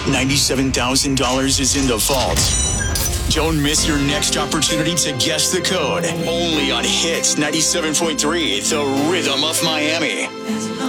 $97,000 is in the vault. Don't miss your next opportunity to guess the code. Only on Hits 97.3, the rhythm of Miami.